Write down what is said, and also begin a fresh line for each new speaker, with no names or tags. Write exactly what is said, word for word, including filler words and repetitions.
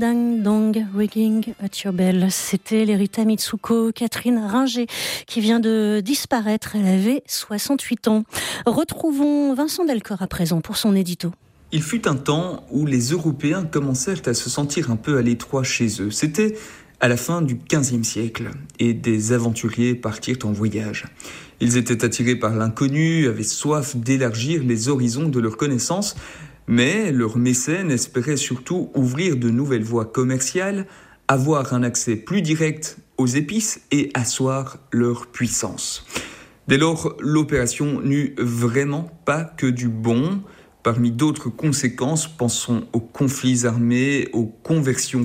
Dang Dong Ringing at Your Bell. C'était l'Erita Mitsuko, Catherine Ringer, qui vient de disparaître. Elle avait soixante-huit ans. Retrouvons Vincent Delcor à présent pour son édito.
Il fut un temps où les Européens commencèrent à se sentir un peu à l'étroit chez eux. C'était à la fin du quinzième siècle, et des aventuriers partirent en voyage. Ils étaient attirés par l'inconnu, avaient soif d'élargir les horizons de leurs connaissances, mais leurs mécènes espéraient surtout ouvrir de nouvelles voies commerciales, avoir un accès plus direct aux épices et asseoir leur puissance. Dès lors, l'opération n'eut vraiment pas que du bon. Parmi d'autres conséquences, pensons aux conflits armés, aux conversions